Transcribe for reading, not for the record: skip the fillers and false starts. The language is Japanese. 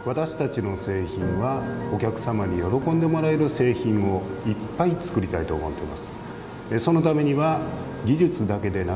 私たちの製品はお客様に喜んでもらえる製品をいっぱい作りたいと思っています。そのためには技術だけでな